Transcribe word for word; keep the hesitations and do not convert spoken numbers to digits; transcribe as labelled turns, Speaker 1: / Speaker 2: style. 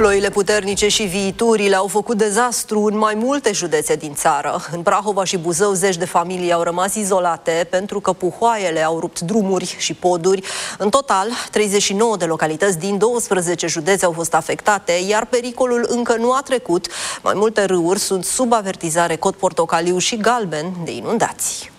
Speaker 1: Ploile puternice și viiturile au făcut dezastru în mai multe județe din țară. În Prahova și Buzău zeci de familii au rămas izolate pentru că puhoaiele au rupt drumuri și poduri. În total, treizeci și nouă de localități din douăsprezece județe au fost afectate, iar pericolul încă nu a trecut. Mai multe râuri sunt sub avertizare cod portocaliu și galben de inundații.